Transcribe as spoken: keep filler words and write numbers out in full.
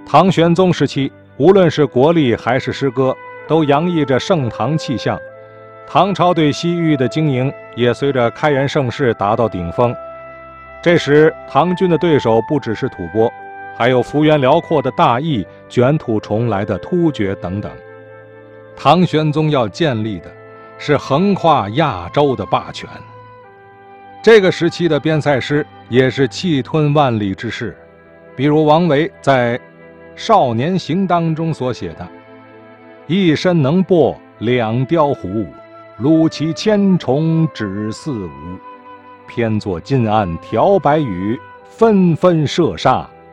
唐玄宗时期，无论是国力还是诗歌，都洋溢着盛唐气象。唐朝对西域的经营也随着开元盛世达到顶峰。这时，唐军的对手不只是吐蕃，还有幅员辽阔的大邑、卷土重来的突厥等等。唐玄宗要建立的是横跨亚洲的霸权。这个时期的边塞诗也是气吞万里之势，比如王维在《少年行》当中所写的：“一身能拨两雕壶，撸其千重指四五。偏坐近岸调白羽，纷纷射杀